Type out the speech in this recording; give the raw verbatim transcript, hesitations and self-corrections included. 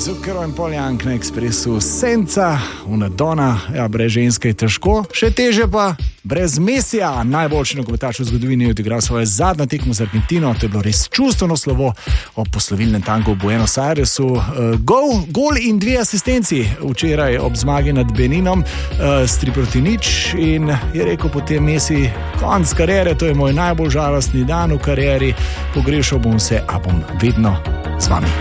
Zucchero in Poljank na Ekspresu, senca, unadona, ja, brez ženske je težko, še teže pa brez Mesija. Najboljši nogometaš v zgodovini je odigral svojo zadnjo tekmo z Argentino, to je bilo res čustveno slovo ob poslovilnem tangu v Buenos Airesu. Uh, gol, gol in dve asistenci včeraj ob zmagi nad Beninom, uh, s tri proti nič, in je rekel potem Messi, konc kariere, to je moj najbolj žalostni dan v karieri, pogrešal bom se, a bom vedno z vami.